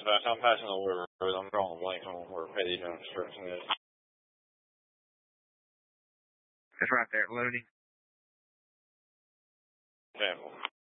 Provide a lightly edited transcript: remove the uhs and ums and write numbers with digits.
dispatch. I'm passing the Wood Road. I'm drawing a blank on where Petty Jones Construction is. It's right there, loading. Example.